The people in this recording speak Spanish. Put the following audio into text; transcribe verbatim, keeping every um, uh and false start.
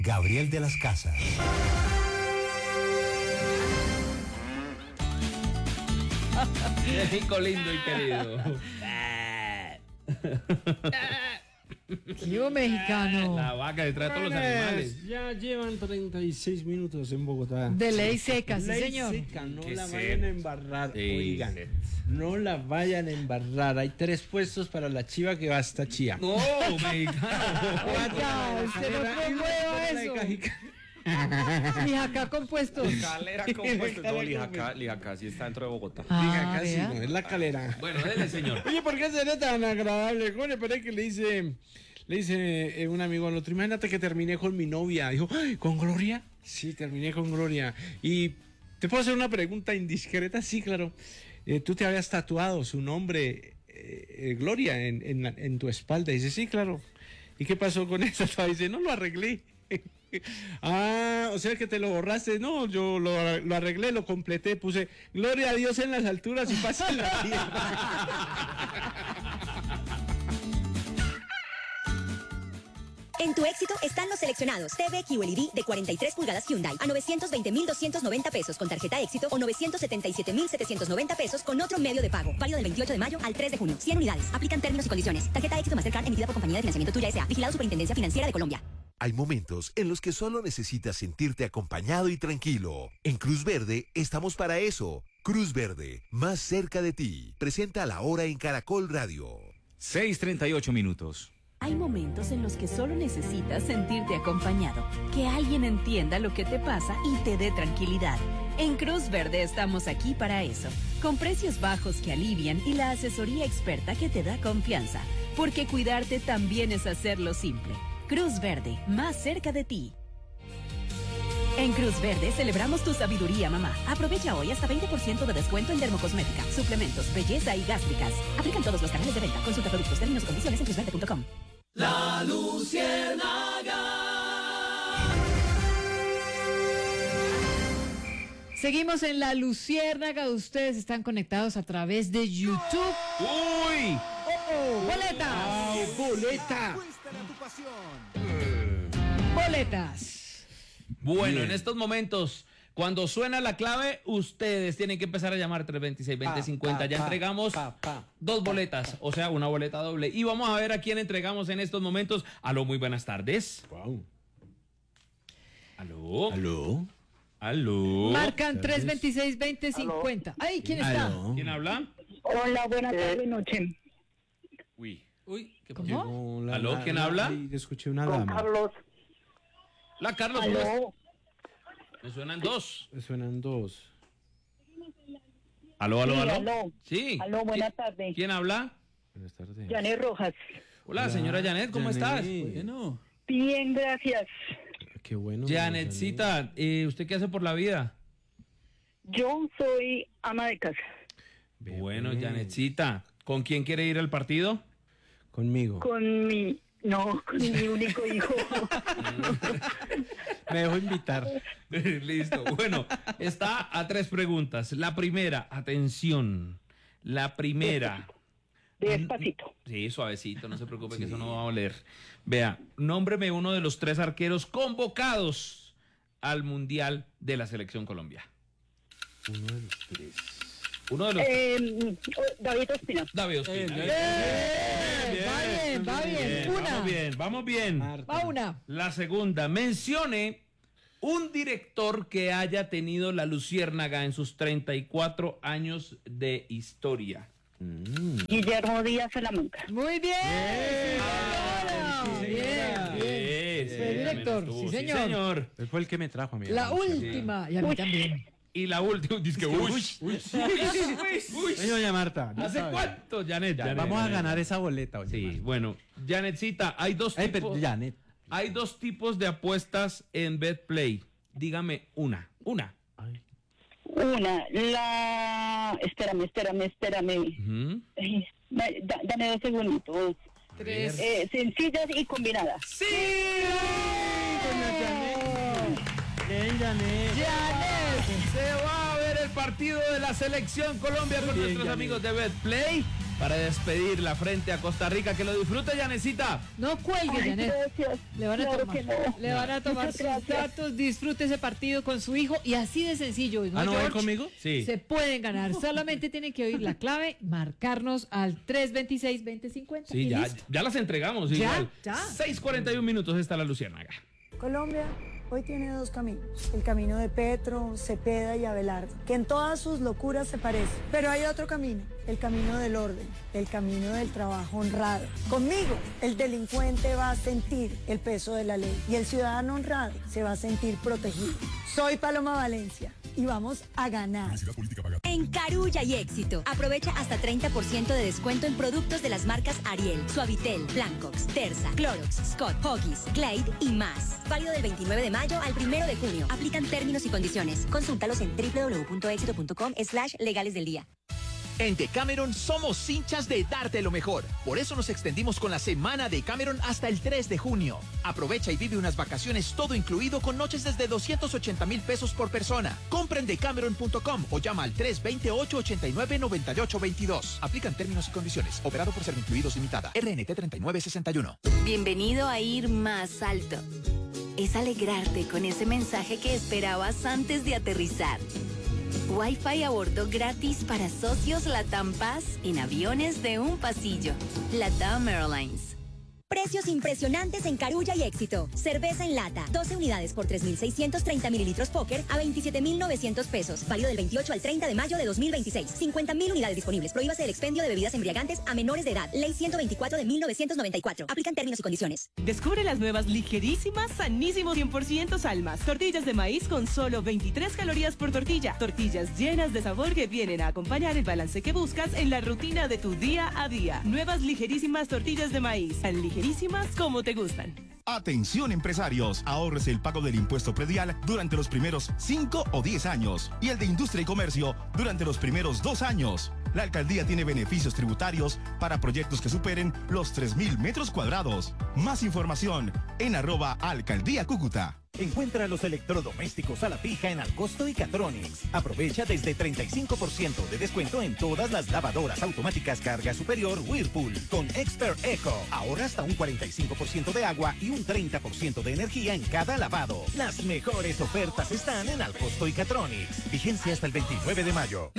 Gabriel de las Casas. México lindo y querido. ¡Qué mexicano! La vaca detrás de todos los animales. Ya llevan treinta y seis minutos en Bogotá. De ley seca, sí, Ley señor. seca, no Qué la sed. vayan a embarrar, Sí, oigan. sed. No la vayan a embarrar. Hay tres puestos para la chiva que va hasta Chía. No, mexicano. Oiga, usted no promueva eso. Ni acá compuestos. Calera compuesto. No, Lijacá, Lijacá sí está dentro de Bogotá. Ah, Diga casi, vea. no, es la calera. Bueno, dele, señor. Oye, ¿por qué será tan agradable? Coño, pero es que le dice, le dice eh, un amigo al otro, imagínate que terminé con mi novia. Dijo, "Ay, ¿con Gloria? Sí, terminé con Gloria. Y te puedo hacer una pregunta indiscreta, sí, claro. Eh, tú te habías tatuado su nombre, eh, eh, Gloria, en, en, la- en tu espalda. Dice, sí, claro. ¿Y qué pasó con eso? Dice, no lo arreglé. Ah, o sea que te lo borraste. No, yo lo, lo arreglé, lo completé, puse gloria a Dios en las alturas y paz en la tierra. En tu éxito están los seleccionados. T V Q L E D de cuarenta y tres pulgadas Hyundai a novecientos veinte mil doscientos noventa pesos con tarjeta éxito o novecientos setenta y siete mil setecientos noventa pesos con otro medio de pago. Válido del veintiocho de mayo al tres de junio. cien unidades. Aplican términos y condiciones. Tarjeta éxito Mastercard emitida por Compañía de Financiamiento Tuya S A. Vigilado Superintendencia Financiera de Colombia. Hay momentos en los que solo necesitas sentirte acompañado y tranquilo. En Cruz Verde estamos para eso. Cruz Verde, más cerca de ti. Presenta La Hora en Caracol Radio. seis treinta y ocho minutos. Hay momentos en los que solo necesitas sentirte acompañado, que alguien entienda lo que te pasa y te dé tranquilidad. En Cruz Verde estamos aquí para eso, con precios bajos que alivian y la asesoría experta que te da confianza, porque cuidarte también es hacerlo simple. Cruz Verde, más cerca de ti. En Cruz Verde celebramos tu sabiduría, mamá. Aprovecha hoy hasta veinte por ciento de descuento en dermocosmética, suplementos, belleza y gástricas. Aplican todos los canales de venta. Consulta productos, términos y condiciones en cruzverde punto com. La Luciérnaga. Seguimos en La Luciérnaga. Ustedes están conectados a través de YouTube. ¡Uy! Oh, ¡boletas! ¡Boleta! ¡Boletas! Bueno, Bien. en estos momentos, cuando suena la clave, ustedes tienen que empezar a llamar tres veintiséis, veinte cincuenta. Ya pa, entregamos pa, pa. dos boletas, o sea, una boleta doble. Y vamos a ver a quién entregamos en estos momentos. Aló, muy buenas tardes. Wow. Aló. ¿Aló? Aló. Marcan tres veintiséis, veinte cincuenta. ¡Ay! ¿Quién está? ¿Aló? ¿Quién habla? Hola, buenas tardes, noche. Uy. Uy, ¿qué ¿Cómo? Llegó la- ¿Aló? la- ¿Quién la- habla? ay, escuché una Con dama. Carlos. La Carlos. ¿cómo es? Aló. Me suenan dos. Suenan dos. Aló, aló, Sí, aló. aló. Sí. Aló, buenas ¿Qui- tardes. ¿Quién habla? Buenas tardes. Janet Rojas. Hola, Hola, señora Janet, ¿cómo Janet. estás? no? Bien, gracias. Qué bueno. Janetcita, eh, ¿usted qué hace por la vida? Yo soy ama de casa. Ve, Bueno, ve. Janetcita, ¿con quién quiere ir al partido? Conmigo. Con mi... No, con mi único hijo. Me dejo invitar. Listo. Bueno, está a tres preguntas. La primera, atención. La primera. Despacito. Sí, suavecito, no se preocupe que eso no va a oler. Vea, nómbreme uno de los tres arqueros convocados al Mundial de la Selección Colombia. Uno de los tres. Uno de los... Eh, David Ospina. David Ospina. ¡Eh! Va bien, va bien. Una. Vamos bien, vamos bien. Marta. Va una. La segunda, mencione un director que haya tenido la Luciérnaga en sus treinta y cuatro años de historia. Guillermo Díaz Salamanca. Muy bien. señora. Sí, Bien, señora. bien. Sí, Fue sí, director, estuvo. sí, Sí, señor. señor. Él fue el que me trajo a mí. La última. Y a mí también. Y la última, dice que uy, uy, uy, uy. Oye, doña Marta. ya ¿Hace sabe. cuánto, Janet? Ya, Janet, vamos a Janet. ganar esa boleta, oye. Sí, bueno, Janetcita, hay dos Ay, tipos. pero Janet. Hay dos tipos de apuestas en BetPlay. Dígame una, una. Ay. Una, la... Espérame, espérame, espérame. Ujú. Ay, da- da- dame dos segunditos. Tres. Eh, sencillas y combinadas. ¡Sí! Bien, Janet. Janet, se va a ver el partido de la Selección Colombia con Bien, nuestros Janet. amigos de BetPlay. para despedirla frente a Costa Rica. Que lo disfrute, Yanecita. No cuelgue, Ay, Janet. gracias. Le van a Claro tomar, que no. le van a tomar Muchas sus gracias. datos, disfrute ese partido con su hijo y así de sencillo. ¿no, ¿Ah, no va a ir George? conmigo? Sí. Se pueden ganar, solamente tienen que oír la clave, marcarnos al tres veintiséis, veinte cincuenta. Sí, y ya, listo. ya las entregamos. Ya, Igual. ya. seis cuarenta y uno minutos está la Luciérnaga. Colombia hoy tiene dos caminos, el camino de Petro, Cepeda y Abelardo, que en todas sus locuras se parecen, pero hay otro camino, el camino del orden, el camino del trabajo honrado. Conmigo, el delincuente va a sentir el peso de la ley y el ciudadano honrado se va a sentir protegido. Soy Paloma Valencia y vamos a ganar. En Carulla y Éxito, aprovecha hasta treinta por ciento de descuento en productos de las marcas Ariel, Suavitel, Blancox, Terza, Clorox, Scott, Huggies, Glade y más. Válido del veintinueve de mayo al primero de junio. Aplican términos y condiciones. Consúltalos en doble u doble u doble u punto éxito punto com slash legales del día. En Decameron somos hinchas de darte lo mejor. Por eso nos extendimos con la semana de Decameron hasta el tres de junio. Aprovecha y vive unas vacaciones todo incluido con noches desde doscientos ochenta mil pesos por persona. Compra en decameron punto com o llama al tres veintiocho, ochenta y nueve, noventa y ocho veintidós. Aplican términos y condiciones. Operado por Servincluidos Limitada. R N T treinta y nueve sesenta y uno. Bienvenido a Ir Más Alto. Es alegrarte con ese mensaje que esperabas antes de aterrizar. Wi-Fi a bordo gratis para socios Latam Paz en aviones de un pasillo. Latam Airlines. Precios impresionantes en Carulla y Éxito. Cerveza en lata, doce unidades por tres mil seiscientos treinta mililitros Póker a veintisiete mil novecientos pesos. Válido del veintiocho al treinta de mayo de dos mil veintiséis. cincuenta mil unidades disponibles. Prohíbase el expendio de bebidas embriagantes a menores de edad. Ley ciento veinticuatro de mil novecientos noventa y cuatro. Aplican términos y condiciones. Descubre las nuevas ligerísimas, sanísimos cien por ciento Salmas. Tortillas de maíz con solo veintitrés calorías por tortilla. Tortillas llenas de sabor que vienen a acompañar el balance que buscas en la rutina de tu día a día. Nuevas ligerísimas tortillas de maíz. Tan ligerísimas como te gustan. Atención empresarios, ahorres el pago del impuesto predial durante los primeros cinco o diez años y el de industria y comercio durante los primeros dos años. La alcaldía tiene beneficios tributarios para proyectos que superen los tres mil metros cuadrados. Más información en arroba alcaldía Cúcuta. Encuentra los electrodomésticos a la fija en Alcosto y Catronics. Aprovecha desde treinta y cinco por ciento de descuento en todas las lavadoras automáticas carga superior Whirlpool. Con Expert Eco, ahorra hasta un cuarenta y cinco por ciento de agua y un treinta por ciento de energía en cada lavado. Las mejores ofertas están en Alcosto y Catronics. Vigencia hasta el veintinueve de mayo.